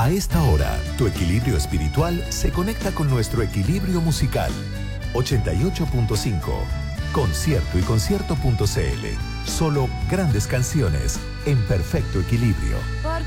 A esta hora, tu equilibrio espiritual se conecta con nuestro equilibrio musical. 88.5. Concierto y concierto.cl. Solo grandes canciones en perfecto equilibrio.